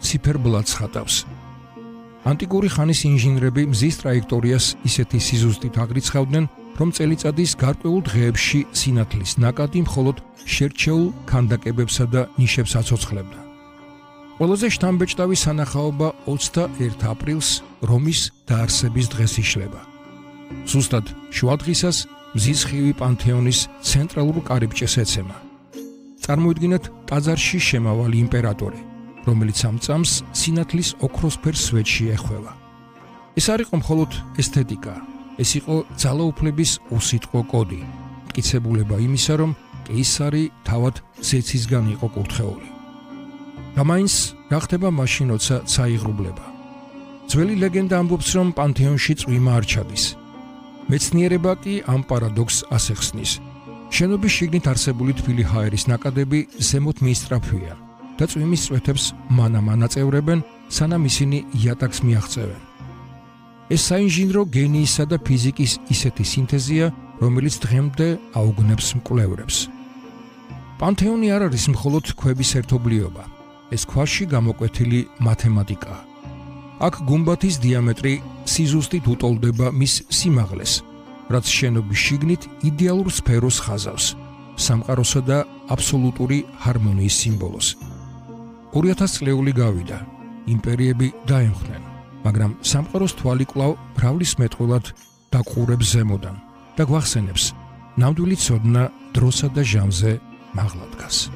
ციფერ ბლათს ხატავს. ანტიკური ხანის ინჟინრები მზის ტრაექტორიას ისეთი სიზუსტით აღრიცხავდნენ, რომ წელიწადის გარკვეულ დღეებში სინათლის ნაკადი მხოლოდ შერჩეულ ქანდაკებებსა და ნიშებს აცოცხლებდა. ყველაზე შთამბეჭდავი სანახაობა 21 აპრილს რომის დაარსების დღეს იშლება. ზუსტად შუადღისას მზის ხივი პანთეონის ცენტრალურ კარიბჭეს ეცემა. წარმოიდგინეთ ტაძარში შემავალი იმპერატორი, რომელიც ამ წამს სინათლის ოქროსფერ სვეტში ეხვევა. ეს არ იყო მხოლოდ ესთეტიკა, ეს იყო ძალაუფლების უსიტყვო კოდი, მტკიცებულება იმისა, რომ კეისარი თავად ზეცისგან იყო კურთხეული. გამაინც რა ხდება მაშინ, როცა წაიღრუბლება? ძველი ლეგენდა ამბობს, რომ პანთეონში წვიმა არ ჩადის. მეცნიერება კი ამ პარადოქსს ასახსნის. შენობის შიგნით არსებული თბილი ჰაერის ნაკადები ზემოთ მიისწრაფვია და წვიმის წვეთებს მანამ ანაწევრებენ, სანამ ისინი იატაკს მიაღწევენ. ეს საინჟინრო გენიისა და ფიზიკის ისეთი სინთეზია, რომელიც დღემდე აუგნებს მკვლევრებს. პანთეონი არ არის მხოლოდ ქვების ერთობლიობა, ეს ქვაში გამოკვეთილი მათემატიკაა. აქ გუმბათის დიამეტრი სიზუსტით უტოლდება მის სიმაღლეს, რაც შენობის შიგნით იდეალურ სფეროს ხაზავს, სამყაროსა და აბსოლუტური ჰარმონიის სიმბოლოს. 2000 წლეული გავიდა, იმპერიები დაემხნენ, მაგრამ სამყაროს თვალი კვლავ მრავლის მეტყველად დაყურებს ზემოდან და გვახსენებს, ნამდვილი ცოდნა დროსა და ჟამზე მაღლა დგას.